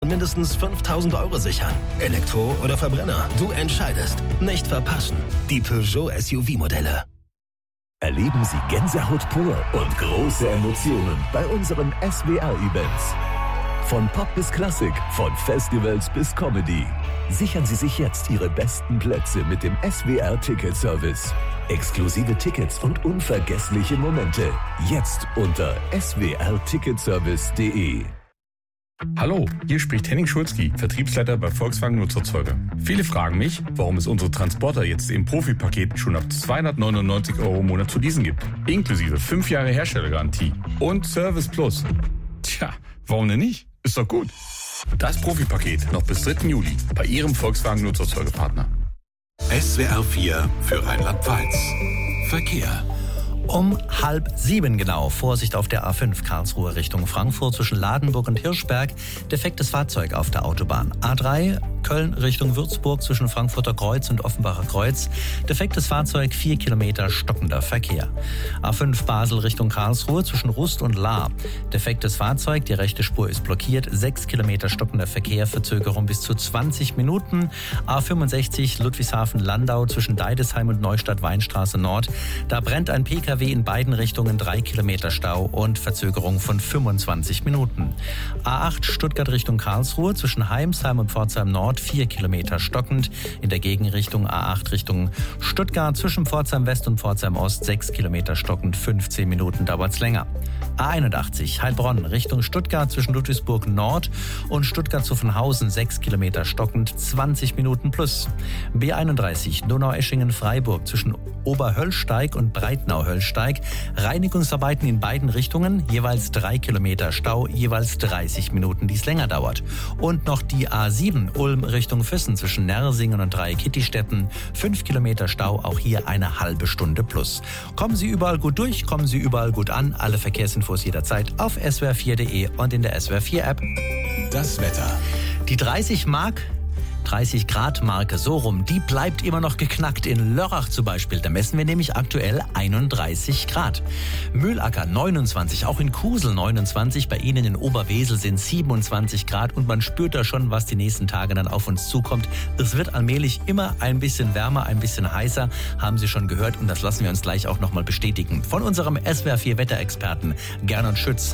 mindestens 5.000 € sichern. Elektro oder Verbrenner, du entscheidest. Nicht verpassen. Die Peugeot SUV-Modelle. Erleben Sie Gänsehaut pur und große Emotionen bei unseren SWR-Events. Von Pop bis Klassik, von Festivals bis Comedy. Sichern Sie sich jetzt Ihre besten Plätze mit dem SWR-Ticket-Service. Exklusive Tickets und unvergessliche Momente. Jetzt unter swrticketservice.de. Hallo, hier spricht Henning Schulzki, Vertriebsleiter bei Volkswagen Nutzerzeuger. Viele fragen mich, warum es unsere Transporter jetzt im Profipaket schon ab 299 € im Monat zu leasen gibt. Inklusive 5 Jahre Herstellergarantie und Service Plus. Tja, warum denn nicht? Ist doch gut. Das Profipaket noch bis 3. Juli bei Ihrem Volkswagen Nutzerzeugerpartner. SWR 4 für Rheinland-Pfalz. Verkehr. Um 6:30 genau. Vorsicht auf der A5 Karlsruhe Richtung Frankfurt zwischen Ladenburg und Hirschberg. Defektes Fahrzeug auf der Autobahn. A3 Köln Richtung Würzburg zwischen Frankfurter Kreuz und Offenbacher Kreuz. Defektes Fahrzeug, 4 Kilometer stockender Verkehr. A5 Basel Richtung Karlsruhe zwischen Rust und Lahr. Defektes Fahrzeug, die rechte Spur ist blockiert. 6 Kilometer stockender Verkehr, Verzögerung bis zu 20 Minuten. A65 Ludwigshafen-Landau zwischen Deidesheim und Neustadt-Weinstraße Nord. Da brennt ein PKW in beiden Richtungen, 3 Kilometer Stau und Verzögerung von 25 Minuten. A8 Stuttgart Richtung Karlsruhe zwischen Heimsheim und Pforzheim Nord, 4 Kilometer stockend. In der Gegenrichtung A8 Richtung Stuttgart zwischen Pforzheim West und Pforzheim Ost, 6 Kilometer stockend, 15 Minuten dauert's länger. A81 Heilbronn Richtung Stuttgart zwischen Ludwigsburg Nord und Stuttgart zu Zuffenhausen, 6 Kilometer stockend, 20 Minuten plus. B31 Donaueschingen-Freiburg zwischen Oberhöllsteig und Breitnau-Höllsteig. Reinigungsarbeiten in beiden Richtungen, jeweils 3 Kilometer Stau, jeweils 30 Minuten, die es länger dauert. Und noch die A7 Ulm Richtung Füssen zwischen Nersingen und Dreikitti-Städten, 5 Kilometer Stau, auch hier eine halbe Stunde plus. Kommen Sie überall gut durch, kommen Sie überall gut an. Alle Verkehrsinfos jederzeit auf swr4.de und in der SWR4-App. Das Wetter. Die 30 Grad Marke, so rum, die bleibt immer noch geknackt. In Lörrach zum Beispiel, da messen wir nämlich aktuell 31 Grad. Mühlacker 29, auch in Kusel 29, bei Ihnen in Oberwesel sind 27 Grad und man spürt da schon, was die nächsten Tage dann auf uns zukommt. Es wird allmählich immer ein bisschen wärmer, ein bisschen heißer, haben Sie schon gehört und das lassen wir uns gleich auch nochmal bestätigen. Von unserem SWR4 Wetterexperten Gernot Schütz.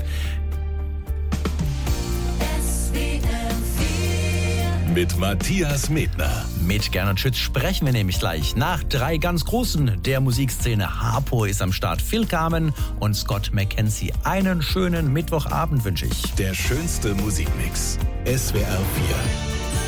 Mit Matthias Medner. Mit Gernot Schütz sprechen wir nämlich gleich nach 3 ganz Großen der Musikszene. Harpo ist am Start, Phil Carmen und Scott McKenzie. Einen schönen Mittwochabend wünsche ich. Der schönste Musikmix. SWR 4.